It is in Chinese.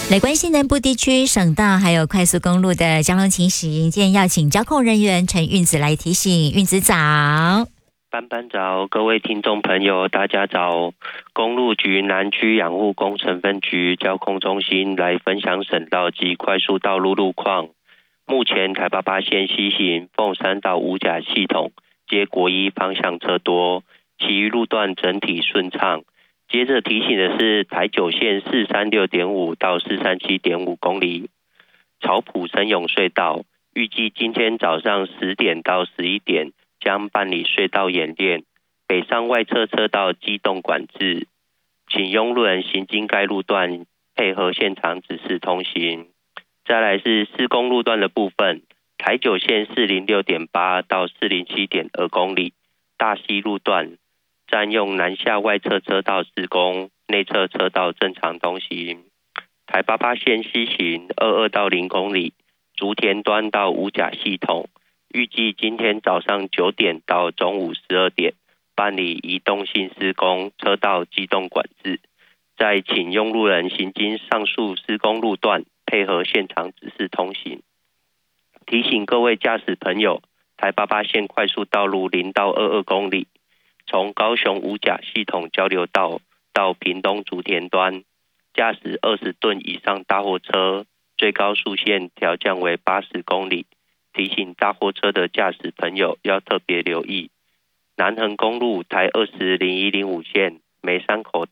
来关心南部地区省道还有快速公路的交通情形，今天要请交控人员陈运子来提醒。运子早。 班早，各位听众朋友大家早。公路局南区养护工程分局交控中心来分享省道及快速道路路况。目前台88线西行凤山到五甲系统皆国一方向车多，其余路段整体顺畅。接着提醒的是台9线436.5到437.5公里草埔深涌隧道，预计今天早上10点到11点将办理隧道演练，北上外侧车道机动管制，请拥路人行经该路段配合现场指示通行。再来是施工路段的部分，台9线406.8到407.2公里大溪路段占用南下外侧车道施工，内侧车道正常通行。台88线西行22到0公里竹田端到五甲系统，预计今天早上9点到中午12点办理移动性施工，车道机动管制。再请用路人行经上述施工路段，配合现场指示通行。提醒各位驾驶朋友，台88线快速道路0到22公里，从高雄五甲系统交流道到屏东竹田端，驾驶20吨以上大货车，最高速限调降为80公里。提醒大货车的驾驶朋友要特别留意。南横公路台200105线梅山口